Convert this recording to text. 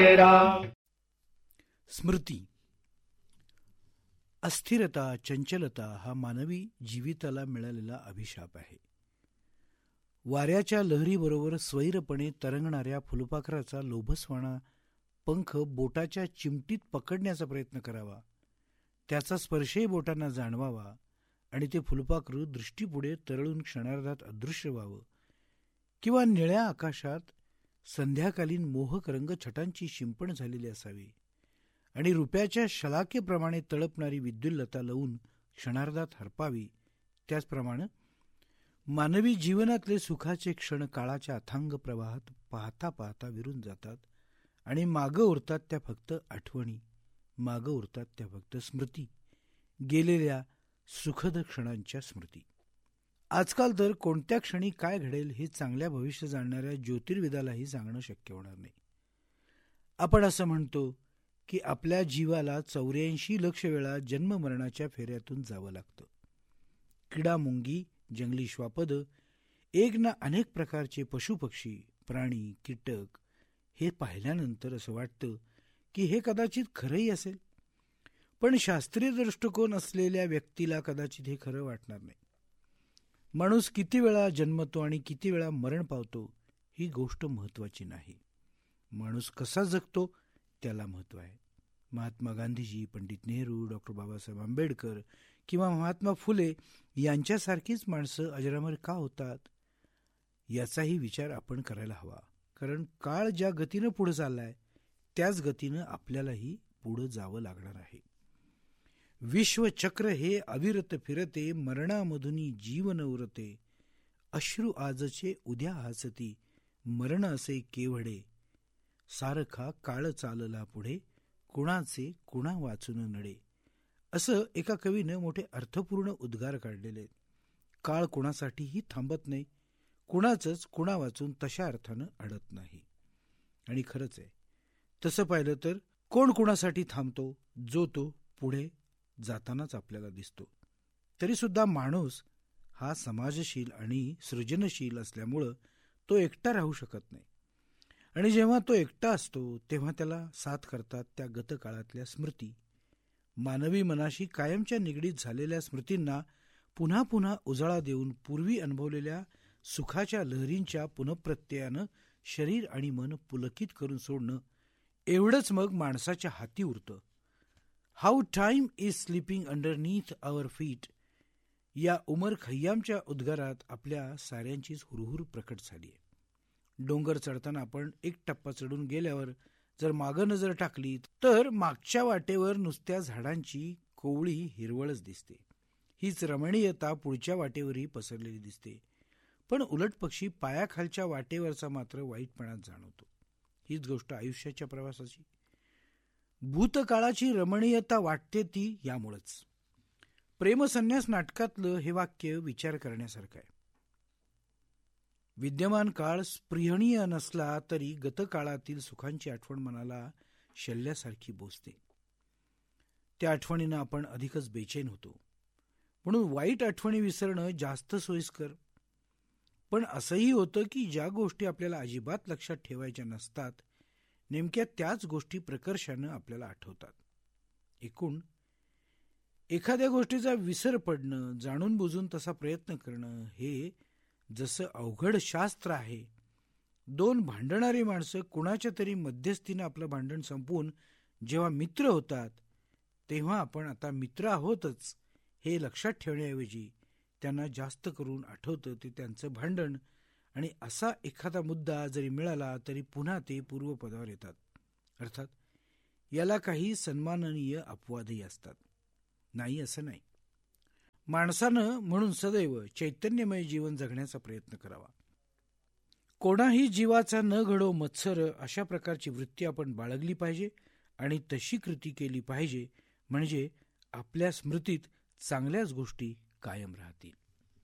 तेरा. स्मृती. अस्थिरता, चंचलता हा मानवी जीविताला मिळालेला अभिशाप आहे. वाऱ्याच्या लहरीबरोबर स्वैरपणे तरंगणाऱ्या फुलपाखराचा लोभसवाणा पंख बोटाच्या चिमटीत पकडण्याचा प्रयत्न करावा, त्याचा स्पर्शही बोटांना जाणवावा आणि ते फुलपाखरू दृष्टीपुढे तरळून क्षणार्धात अदृश्य व्हावं, किंवा निळ्या आकाशात संध्याकालीन मोहक रंगछटांची शिंपण झालेली असावी आणि रुपयाच्या शलाकेप्रमाणे तळपणारी विद्युल्लता लावून क्षणार्धात हरपावी. त्याचप्रमाणे मानवी जीवनातले सुखाचे क्षण काळाच्या अथांग प्रवाहात पाहता पाहता विरून जातात आणि मागं उरतात त्या फक्त आठवणी, मागं उरतात त्या फक्त स्मृती, गेलेल्या सुखद क्षणांच्या स्मृती. आजकाल तर कोणत्या क्षणी काय घडेल हे चांगल्या भविष्य जाणणाऱ्या ज्योतिर्विदालाही सांगणं शक्य होणार नाही. आपण असं म्हणतो की आपल्या जीवाला 84 लक्ष वेळा जन्ममरणाच्या फेऱ्यातून जावं लागतं. किडामुंगी, जंगली श्वापद, एक ना अनेक प्रकारचे पशुपक्षी, प्राणी, कीटक हे पाहिल्यानंतर असं वाटतं की हे कदाचित खरंही असेल, पण शास्त्रीय दृष्टिकोन असलेल्या व्यक्तीला कदाचित हे खरं वाटणार नाही. माणूस किती वेळा जन्मतो आणि किती वेळा मरण पावतो ही गोष्ट महत्वाची नाही. माणूस कसा जगतो त्याला महत्व आहे. महात्मा गांधीजी, पंडित नेहरू, डॉक्टर बाबासाहेब आंबेडकर किंवा महात्मा फुले यांच्यासारखीच माणसं अजरामर का होतात याचाही विचार आपण करायला हवा. कारण काळ ज्या गतीनं पुढे चाललाय त्याच गतीनं आपल्यालाही पुढे जावं लागणार आहे. विश्वचक्र हे अविरत फिरते, मरणामधुनी जीवन उरते, अश्रू आजचे उद्या हासती, मरण असे केवढे, सारखा काळ चालला पुढे, कुणाचे कुणा वाचून नडे. असं एका कवीनं मोठे अर्थपूर्ण उद्गार काढलेले. काळ कुणासाठीही थांबत नाही, कुणाचंच कुणा वाचून तशा अर्थानं अडत नाही. आणि खरंच आहे, तसं पाहिलं तर कोण कुणासाठी थांबतो, जो तो पुढे जातानाच आपल्याला दिसतो. तरी सुद्धा माणूस हा समाजशील आणि सृजनशील असल्यामुळं तो एकटा राहू शकत नाही. आणि जेव्हा तो एकटा असतो तेव्हा त्याला साथ करतात त्या गतकाळातल्या स्मृती. मानवी मनाशी कायमच्या निगडीत झालेल्या स्मृतींना पुन्हा पुन्हा उजाळा देऊन पूर्वी अनुभवलेल्या सुखाच्या लहरींच्या पुनःप्रत्ययानं शरीर आणि मन पुलकित करून सोडणं, एवढंच मग माणसाच्या हाती उरतं. How time is sleeping underneath our feet या उमर खय्यामच्या उद्गारात आपल्या साऱ्यांचीच हुरहुर प्रकट झाली आहे. डोंगर चढताना आपण एक टप्पा चढून गेल्यावर जर मागं नजर टाकली तर मागच्या वाटेवर नुसत्या झाडांची कोवळी हिरवळच दिसते. हीच रमणीयता पुढच्या वाटेवरही पसरलेली दिसते. पण उलट पक्षी पायाखालच्या वाटेवरचा मात्र वाईटपणात जाणवतो. हीच गोष्ट आयुष्याच्या प्रवासाची. भूतकाळाची रमणीयता वाटते ती यामुळेच. प्रेमसन्यास नाटकातलं हे वाक्य विचार करण्यासारखं आहे. विद्यमान काळ स्पृहणीय नसला तरी गतकाळातील सुखांची आठवण मनाला शल्ल्यासारखी बोचते. त्या आठवणीनं आपण अधिकच बेचैन होतो. म्हणून वाईट आठवणी विसरणं जास्त सोयीस्कर. पण असंही होतं की ज्या गोष्टी आपल्याला अजिबात लक्षात ठेवायच्या नसतात, नेमक्या त्याच गोष्टी प्रकर्षानं आपल्याला आठवतात. एकूण एखाद्या गोष्टीचा विसर पडणं, जाणून बुजून तसा प्रयत्न करणं हे जसं अवघड शास्त्र आहे. दोन भांडणारी माणसं कुणाच्या तरी मध्यस्थीनं आपलं भांडण संपवून जेव्हा मित्र होतात तेव्हा आपण आता मित्र आहोतच हे लक्षात ठेवण्याऐवजी त्यांना जास्त करून आठवतं ते त्यांचं भांडण. आणि असा एखादा मुद्दा जरी मिळाला तरी पुन्हा ते पूर्वपदावर येतात. अर्थात याला काही सन्माननीय अपवादही असतात. नाही असं नाही. माणसानं म्हणून सदैव चैतन्यमय जीवन जगण्याचा प्रयत्न करावा. कोणाही जीवाचा न घडो मत्सर अशा प्रकारची वृत्ती आपण बाळगली पाहिजे आणि तशी कृती केली पाहिजे, म्हणजे आपल्या स्मृतीत चांगल्याच गोष्टी कायम राहतील.